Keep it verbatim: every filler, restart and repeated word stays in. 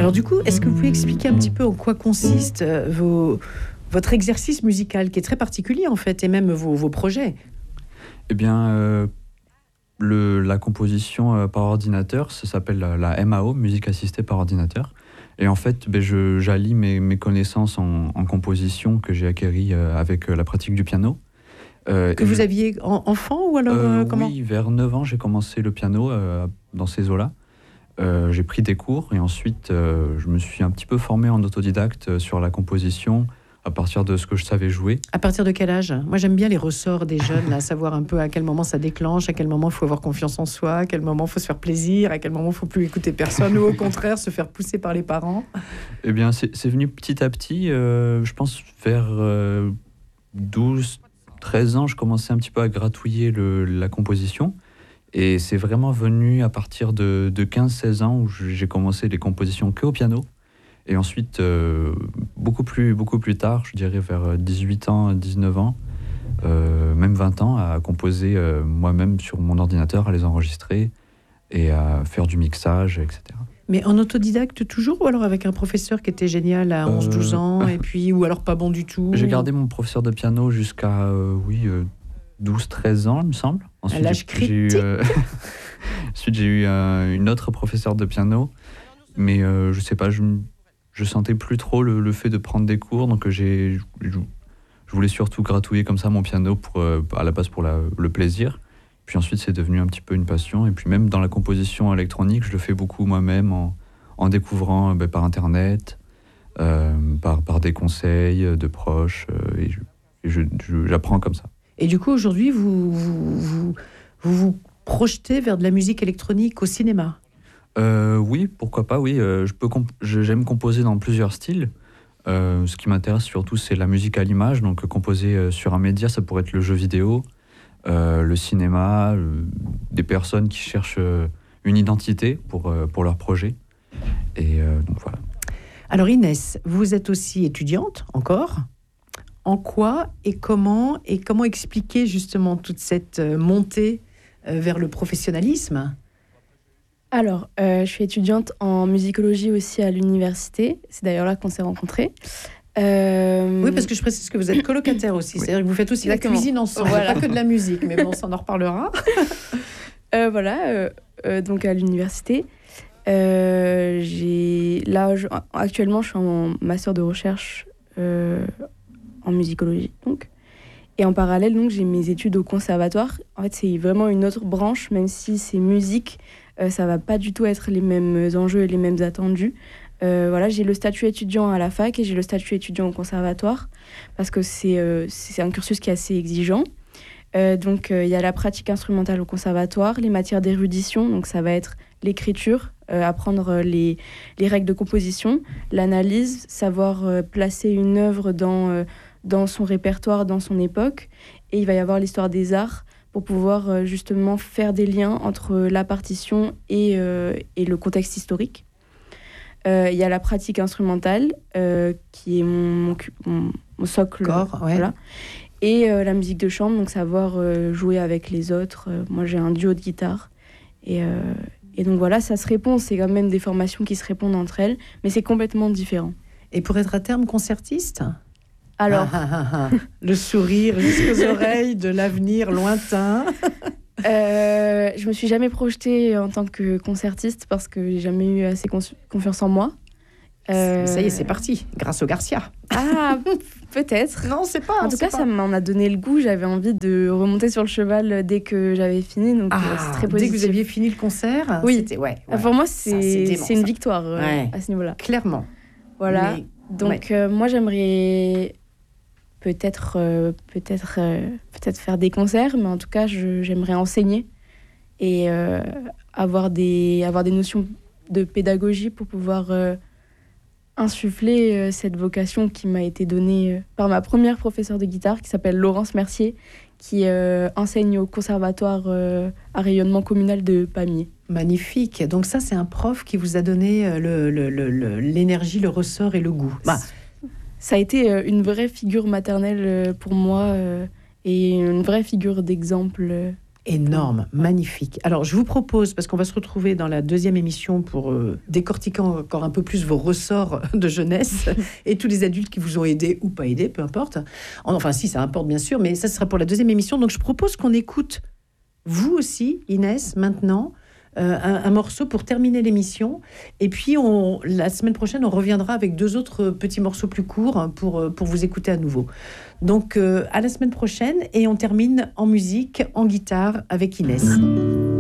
Alors du coup, est-ce que vous pouvez expliquer un petit peu en quoi consiste euh, vos, votre exercice musical, qui est très particulier en fait, et même vos, vos projets? Eh bien, euh, le, la composition euh, par ordinateur, ça s'appelle la, la M A O, musique assistée par ordinateur. Et en fait, ben, je, j'allie mes, mes connaissances en, en composition que j'ai acquéries euh, avec euh, la pratique du piano. Euh, que vous je, aviez en, enfant ou alors euh, euh, comment? Oui, vers neuf ans, j'ai commencé le piano euh, dans ces eaux-là. Euh, j'ai pris des cours et ensuite euh, je me suis un petit peu formé en autodidacte sur la composition à partir de ce que je savais jouer. À partir de quel âge? Moi j'aime bien les ressorts des jeunes, là, savoir un peu à quel moment ça déclenche, à quel moment il faut avoir confiance en soi, à quel moment il faut se faire plaisir, à quel moment il ne faut plus écouter personne ou au contraire se faire pousser par les parents. Eh bien c'est, c'est venu petit à petit, euh, je pense vers euh, douze treize ans, je commençais un petit peu à gratouiller le, la composition. Et c'est vraiment venu à partir de, de quinze seize ans où j'ai commencé les compositions que au piano. Et ensuite, euh, beaucoup, plus, beaucoup plus tard, je dirais vers dix-huit ans, dix-neuf ans, euh, même vingt ans, à composer euh, moi-même sur mon ordinateur, à les enregistrer et à faire du mixage, et cetera. Mais en autodidacte toujours, ou alors avec un professeur qui était génial à onze douze euh... ans, et puis, ou alors pas bon du tout? J'ai gardé mon professeur de piano jusqu'à, euh, oui... Euh, douze treize ans, il me semble. Ensuite, à l'âge critique. J'ai eu, euh... Ensuite, j'ai eu euh, une autre professeure de piano, mais euh, je sais pas, je, je sentais plus trop le, le fait de prendre des cours, donc j'ai, je, je voulais surtout gratouiller comme ça mon piano pour, euh, à la base pour la, le plaisir. Puis ensuite, c'est devenu un petit peu une passion. Et puis même dans la composition électronique, je le fais beaucoup moi-même en, en découvrant ben, par Internet, euh, par, par des conseils de proches, euh, et, je, et je, je, j'apprends comme ça. Et du coup, aujourd'hui, vous vous, vous vous vous projetez vers de la musique électronique au cinéma? euh, Oui, pourquoi pas, oui. Euh, je peux comp- je, j'aime composer dans plusieurs styles. Euh, ce qui m'intéresse surtout, c'est la musique à l'image. Donc, euh, composer euh, sur un média, ça pourrait être le jeu vidéo, euh, le cinéma, euh, des personnes qui cherchent euh, une identité pour, euh, pour leur projet. Et euh, donc, voilà. Alors, Inès, vous êtes aussi étudiante, encore? En quoi et comment, et comment expliquer justement toute cette montée vers le professionnalisme? Alors, euh, je suis étudiante en musicologie aussi à l'université. C'est d'ailleurs là qu'on s'est rencontrés. Euh... Oui, parce que je précise que vous êtes colocataire aussi. Oui. C'est-à-dire que vous faites aussi Exactement. La cuisine ensemble, voilà. Pas que de la musique, mais bon, ça en reparlera. euh, voilà, euh, euh, donc à l'université. Euh, j'ai... Là, je... actuellement, je suis en master de recherche euh, en musicologie, donc. Et en parallèle, donc, j'ai mes études au conservatoire. En fait, c'est vraiment une autre branche, même si c'est musique, euh, ça va pas du tout être les mêmes enjeux et les mêmes attendus. Euh, voilà, j'ai le statut étudiant à la fac et j'ai le statut étudiant au conservatoire, parce que c'est, euh, c'est un cursus qui est assez exigeant. Euh, donc, il euh, y a la pratique instrumentale au conservatoire, les matières d'érudition, donc ça va être l'écriture, euh, apprendre les, les règles de composition, l'analyse, savoir euh, placer une œuvre dans... Euh, dans son répertoire, dans son époque. Et il va y avoir l'histoire des arts pour pouvoir euh, justement faire des liens entre la partition et, euh, et le contexte historique. Euh, il y a la pratique instrumentale, euh, qui est mon, mon, mon socle. Corps, ouais. Voilà. Et euh, la musique de chambre, donc savoir euh, jouer avec les autres. Euh, moi, j'ai un duo de guitare. Et, euh, et donc voilà, ça se répond. C'est quand même des formations qui se répondent entre elles, mais c'est complètement différent. Et pour être à terme concertiste ? Alors, ah, ah, ah, ah. Le sourire jusqu'aux oreilles de l'avenir lointain. euh, je me suis jamais projetée en tant que concertiste parce que j'ai jamais eu assez cons- confiance en moi. Euh... Ça y est, c'est parti, grâce au Garcia. Ah, peut-être. Non, c'est pas. En tout cas, pas. ça m'en a donné le goût. J'avais envie de remonter sur le cheval dès que j'avais fini. Donc, ah, c'est très positif. Dès que vous aviez fini le concert, oui. C'était, ouais, ouais. Pour moi, c'est, ça, c'est, dément, c'est une ça. victoire euh, ouais. à ce niveau-là. Clairement. Voilà. Mais... Donc, ouais. euh, moi, j'aimerais peut-être, euh, peut-être, euh, peut-être faire des concerts, mais en tout cas, je, j'aimerais enseigner et euh, avoir des, avoir des notions de pédagogie pour pouvoir euh, insuffler euh, cette vocation qui m'a été donnée euh, par ma première professeure de guitare, qui s'appelle Laurence Mercier, qui euh, enseigne au conservatoire euh, à rayonnement communal de Pamiers. Magnifique. Donc ça, c'est un prof qui vous a donné le, le, le, le, l'énergie, le ressort et le goût. Bah. Ça a été euh, une vraie figure maternelle euh, pour moi euh, et une vraie figure d'exemple euh, Énorme, magnifique. Alors, je vous propose, parce qu'on va se retrouver dans la deuxième émission pour euh, décortiquer encore un peu plus vos ressorts de jeunesse et tous les adultes qui vous ont aidé ou pas aidé, peu importe. Enfin, si, ça importe bien sûr, mais ça, ce sera pour la deuxième émission. Donc, je propose qu'on écoute, vous aussi, Inès, maintenant, euh, un, un morceau pour terminer l'émission. Et puis, on, la semaine prochaine, on reviendra avec deux autres petits morceaux plus courts pour, pour vous écouter à nouveau. Donc, euh, à la semaine prochaine, et on termine en musique, en guitare, avec Inès.